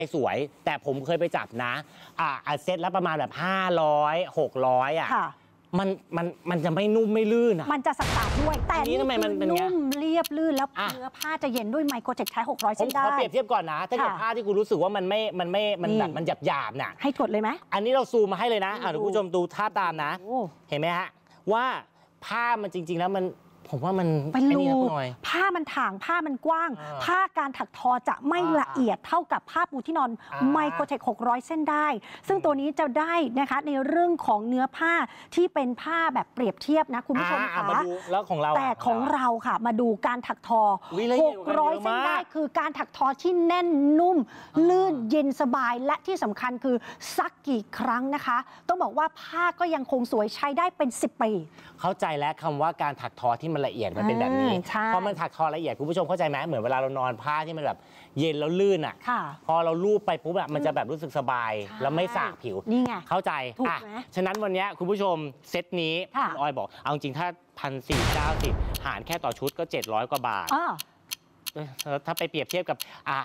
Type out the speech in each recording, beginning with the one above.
สวยแต่ผมเคยไปจับนะเซ็ตแล้วประมาณแบบ500 600มันจะไม่นุ่มไม่ลื่นมันจะสักๆด้วยแต่นี่มันนุ่มเรียบลื่นแล้วเนื้อผ้าจะเย็นด้วยไมโครเทคใช้600เส้นได้ผมขอเปรียบเทียบก่อนนะถ้าเกิดผ้าที่คุณรู้สึกว่ามันแบบมันหยาบน่ะให้กดเลยไหมอันนี้เราซูมมาให้เลยนะคุณผู้ชมดูท่าตามนะเห็นไหมฮะว่าผ้ามันจริงๆแล้วผมว่ามันเป็นรูผ้ามันถ่างผ้ามันกว้างผ้าการถักทอจะไม่ละเอียดเท่ากับผ้าปูที่นอนไมโครเทค600เส้นได้ซึ่งตัวนี้จะได้นะคะในเรื่องของเนื้อผ้าที่เป็นผ้าแบบเปรียบเทียบนะคุณผู้ชมคะแล้วของเราแต่ของเราค่ะมาดูการถักทอ600เส้นได้คือการถักทอที่แน่นนุ่มลื่นเย็นสบายและที่สำคัญคือซักกี่ครั้งนะคะต้องบอกว่าผ้าก็ยังคงสวยใช้ได้เป็น10 ปีเข้าใจแล้วคำว่าการถักทอที่มันละเอียดมันเป็นแบบนี้พอมันถักทอละเอียดคุณผู้ชมเข้าใจไหมเหมือนเวลาเรานอนผ้าที่มันแบบเย็นแล้วลื่นพอเราลูบไปปุ๊บมันจะแบบรู้สึกสบายแล้วไม่สากผิวนี่ไงเข้าใจฉะนั้นวันนี้คุณผู้ชมเซตนี้คุณออยบอกเอาจริงถ้า1,490หารแค่ต่อชุดก็700 กว่าบาทถ้าไปเปรียบเทียบกับ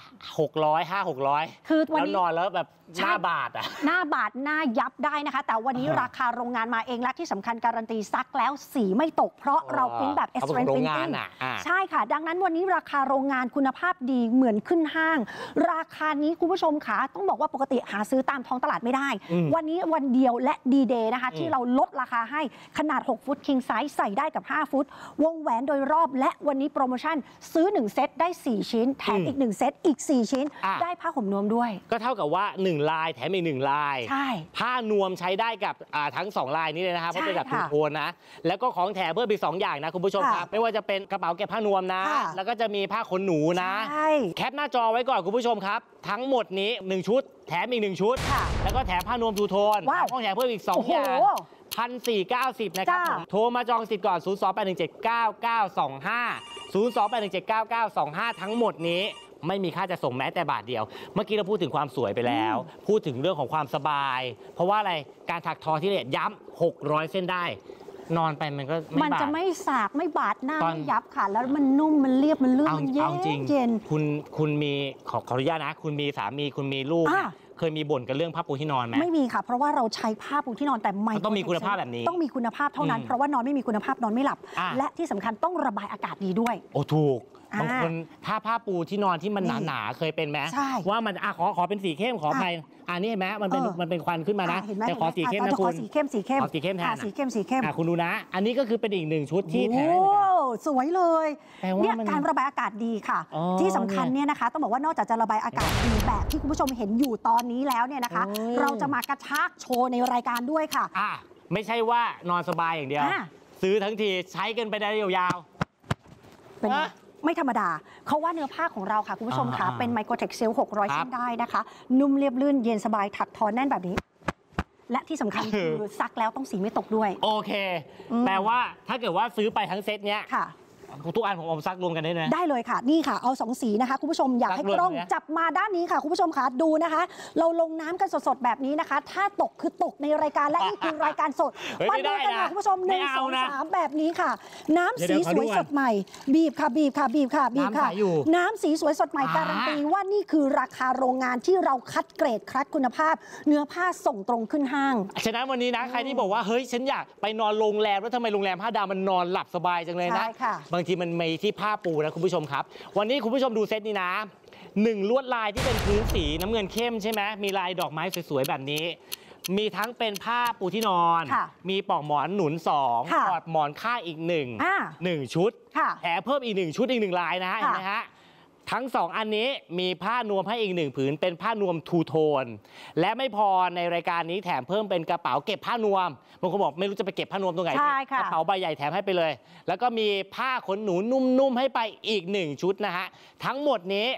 600 คือวันนี้นอนแล้วแบบหน้าบาดหน้าบาดหน้ายับได้นะคะแต่วันนี้ราคาโรงงานมาเองและที่สำคัญการันตีซักแล้วสีไม่ตกเพราะเราพิมพ์แบบ Express Printing ใช่ค่ะดังนั้นวันนี้ราคาโรงงานคุณภาพดีเหมือนขึ้นห้างราคานี้คุณผู้ชมค่ะต้องบอกว่าปกติหาซื้อตามท้องตลาดไม่ได้วันนี้วันเดียวและดีเดย์นะคะที่เราลดราคาให้ขนาด6 ฟุต King Size ใส่ได้กับ5 ฟุตวงแหวนโดยรอบและวันนี้โปรโมชั่นซื้อ1 เซตได้4 ชิ้นแถมอีก1 เซตอีก4 ชิ้นได้ผ้าห่มนวมด้วยก็เท่ากับว่า1 ลายแถมอีก1 ลายผ้านวมใช้ได้กับทั้ง2 ลายนี้เลยนะครับเพราะเป็นแบบทูโทนนะแล้วก็ของแถมเพิ่มอีก2 อย่างนะคุณผู้ชมครับไม่ว่าจะเป็นกระเป๋าเก็บผ้านวมนะแล้วก็จะมีผ้าขนหนูนะแคปหน้าจอไว้ก่อนคุณผู้ชมครับทั้งหมดนี้1 ชุดแถมอีก1 ชุดแล้วก็แถมผ้านวมทูโทนของแถมเพิ่มอีก2 อย่าง1,490นะครับโทรมาจองสิทธิ์ก่อน028179925 028179925ทั้งหมดนี้ไม่มีค่าจะส่งแม้แต่บาทเดียวเมื่อกี้เราพูดถึงความสวยไปแล้วพูดถึงเรื่องของความสบายเพราะว่าอะไรการถักทอที่ละเอียดย้ำ600 เส้นได้นอนไปมันจะไม่สากไม่บาดหน้าไม่ยับค่ะแล้วมันนุ่มมันเรียบมันลื่นมันเย็นคุณมีขออนุญาตนะคุณมีสามีคุณมีลูกเคยมีบ่นกันเรื่องผ้าปูที่นอนไหมไม่มีค่ะเพราะว่าเราใช้ผ้าปูที่นอนแต่ไม่ต้องมีคุณภาพแบบนี้ต้องมีคุณภาพเท่านั้นเพราะว่านอนไม่มีคุณภาพนอนไม่หลับและที่สำคัญต้องระบายอากาศดีด้วยโอ้ถูกบางคนถ้าผ้าปูที่นอนที่มันหนาๆเคยเป็นไหมว่ามันขอเป็นสีเข้มขออภัยนี่เห็นไหมมันเป็นควันขึ้นมานะแต่ขอสีเข้มนะคุณสีเข้มสีเข้มแทนสีเข้มคุณดูนะอันนี้ก็คือเป็นอีก1 ชุดที่แถมสวยเลยเนี่ยการระบายอากาศดีค่ะที่สำคัญเนี่ยนะคะต้องบอกว่านอกจากจะระบายอากาศดีแบบที่คุณผู้ชมเห็นอยู่ตอนนี้แล้วเนี่ยนะคะเราจะมากระชากโชว์ในรายการด้วยค่ะไม่ใช่ว่านอนสบายอย่างเดียวซื้อทั้งทีใช้กันไปได้ยาวๆเป็นไม่ธรรมดาเขาว่าเนื้อผ้าของเราค่ะคุณผู้ชมค่ะเป็นไมโครเทคเซล600 เส้นได้นะคะนุ่มเรียบลื่นเย็นสบายถักทอแน่นแบบนี้และที่สำคัญคือซักแล้วต้องสีไม่ตกด้วยโอเคแปลว่าถ้าเกิดว่าซื้อไปทั้งเซตเนี้ยทุกอันผมเอาซักรวมกันได้ไหมได้เลยค่ะนี่ค่ะเอา2 สีนะคะคุณผู้ชมอยากให้กล้องจับมาด้านนี้ค่ะคุณผู้ชมค่ะดูนะคะเราลงน้ำกันสดๆแบบนี้นะคะถ้าตกคือตกในรายการและนี่คือรายการสดมาดูกันค่ะคุณผู้ชม1 2 3แบบนี้ค่ะน้ำสีสวยสดใหม่บีบค่ะน้ำสีสวยสดใหม่การันตีว่านี่คือราคาโรงงานที่เราคัดเกรดคัดคุณภาพเนื้อผ้าส่งตรงขึ้นห้างฉะนั้นวันนี้นะใครที่บอกว่าเฮ้ยฉันอยากไปนอนโรงแรมแล้วทำไมโรงแรม5 ดาวมันนอนหลับสบายจังเลยนะบางทีมันมีที่ผ้าปูนะคุณผู้ชมครับวันนี้คุณผู้ชมดูเซตนี้นะ1 ลวดลายที่เป็นพื้นสีน้ำเงินเข้มใช่ไหมมีลายดอกไม้สวยๆแบบนี้มีทั้งเป็นผ้าปูที่นอนมีปลอกหมอนหนุน2ปลอกหมอนข้างอีก1ชุดแถมเพิ่มอีก1 ชุดอีก1 ลายนะเห็นไหมฮะทั้ง2 อันนี้มีผ้านวมให้อีก1 ผืนเป็นผ้านวมทูโทนและไม่พอในรายการนี้แถมเพิ่มเป็นกระเป๋าเก็บผ้านวมบางคนบอกไม่รู้จะไปเก็บผ้านวมตรงไหนกระเป๋าใบใหญ่แถมให้ไปเลยแล้วก็มีผ้าขนหนูนุ่มๆให้ไปอีก1 ชุดนะฮะทั้งหมดนี้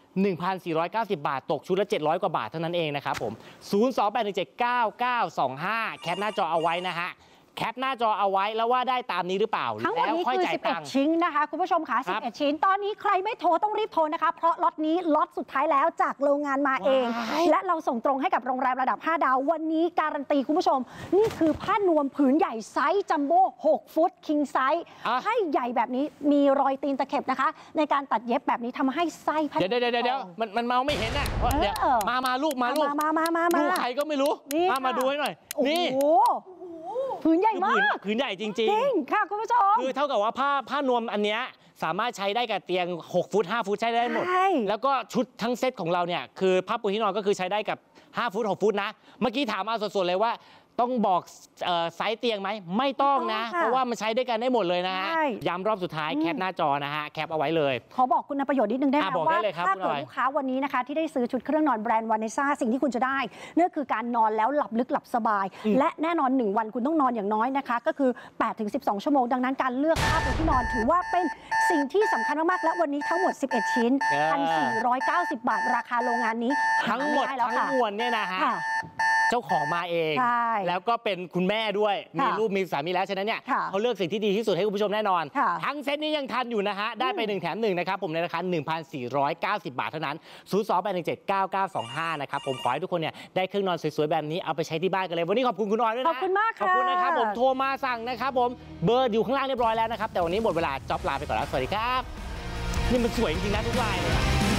1,490 บาทตกชุดละ700 กว่าบาทเท่านั้นเองนะครับผม028179925แคปหน้าจอเอาไว้นะฮะแคปหน้าจอเอาไว้แล้วว่าได้ตามนี้หรือเปล่าทั้งหมดแล้วนี้ค่อยคือจ่ายตังค์ 11 ชิ้นนะคะคุณผู้ชมค่ะ11 ชิ้นตอนนี้ใครไม่โทรต้องรีบโทรนะคะเพราะล็อตนี้ล็อตสุดท้ายแล้วจากโรงงานมาเอง และเราส่งตรงให้กับโรงแรมระดับ 5 ดาววันนี้การันตีคุณผู้ชมนี่คือผ้านวมผืนใหญ่ไซส์จัมโบ้6 ฟุตคิงไซส์ให้ใหญ่แบบนี้มีรอยตีนตะเข็บนะคะในการตัดเย็บแบบนี้ทำให้ไส้ผ้าเดี๋ยวมันเมาไม่เห็นอ่ะเดี๋ยวมาลูกลูกใครก็ไม่รู้มาดูให้หน่อยนี่ผืนใหญ่มากผืนใหญ่จริงค่ะคุณผู้ชมคือเท่ากับว่าผ้านวมอันเนี้ยสามารถใช้ได้กับเตียง6 ฟุต 5 ฟุตใช้ได้หมดแล้วก็ชุดทั้งเซตของเราเนี่ยคือผ้าปูที่นอนก็คือใช้ได้กับ5 ฟุต 6 ฟุตนะเมื่อกี้ถามมาสดๆเลยว่าต้องบอกไซส์เตียงไหมไม่ต้องนะเพราะว่ามันใช้ด้วยกันได้หมดเลยนะฮะย้ำรอบสุดท้ายแคปหน้าจอนะฮะแคปเอาไว้เลยขอบอกคุณประโยชน์นิดนึงได้ไหมว่าถ้าเกิดลูกค้าวันนี้นะคะที่ได้ซื้อชุดเครื่องนอนแบรนด์วานิซ่าสิ่งที่คุณจะได้นั่นคือการนอนแล้วหลับลึกหลับสบายและแน่นอน1 วันคุณต้องนอนอย่างน้อยนะคะก็คือ 8-12 ชั่วโมงดังนั้นการเลือกผ้าปูที่นอนถือว่าเป็นสิ่งที่สำคัญมากๆและวันนี้ทั้งหมด11 ชิ้น 1,490 บาทราคาโรงงานนี้ทั้งหมดทั้งมวลเนี่ยนะฮะเจ้าของมาเองแล้วก็เป็นคุณแม่ด้วยมีลูกมีสามีแล้วฉะนั้นเนี่ยเขาเลือกสิ่งที่ดีที่สุดให้คุณผู้ชมแน่นอนทั้งเซตนี้ยังทันอยู่นะฮะได้ไป1 แถม 1นะครับผมในราคา 1,490 บาทเท่านั้น02-817-9925นะครับผมขอให้ทุกคนเนี่ยได้เครื่องนอนสวยๆแบบนี้เอาไปใช้ที่บ้านกันเลยวันนี้ขอบคุณคุณออยด้วยนะขอบคุณมากค่ะขอบคุณนะครับผมโทรมาสั่งนะครับผมเบอร์อยู่ข้างล่างเรียบร้อยแล้วนะครับแต่วันนี้หมดเวลาจ็อบลาไปก่อนแล้วสวัสดีครับนี่มันสวยจริงๆนะทุกรายเลย